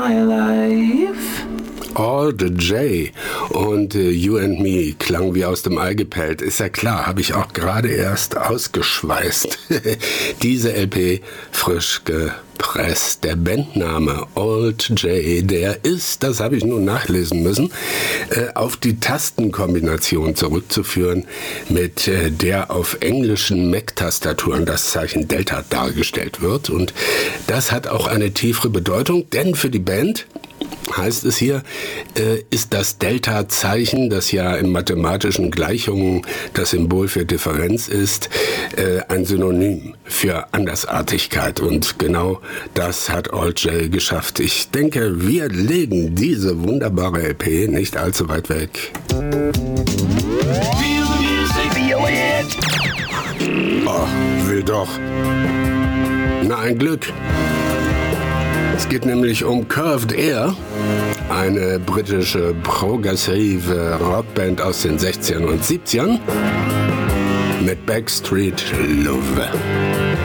Alt J und You and Me klang wie aus dem Ei gepellt. Ist ja klar, habe ich auch gerade erst ausgeschweißt. Diese LP frisch gepresst. Der Bandname Alt J, der ist, das habe ich nun nachlesen müssen, auf die Tastenkombination zurückzuführen, mit der auf englischen Mac-Tastaturen das Zeichen Delta dargestellt wird. Und das hat auch eine tiefere Bedeutung, denn für die Band, heißt es hier, ist das Delta-Zeichen, das ja in mathematischen Gleichungen das Symbol für Differenz ist, ein Synonym für Andersartigkeit. Und genau das hat Alt J geschafft. Ich denke, wir legen diese wunderbare LP nicht allzu weit weg. Oh, will doch. Na, ein Glück. Es geht nämlich um Curved Air, eine britische progressive Rockband aus den 60ern und 70ern mit Backstreet Love.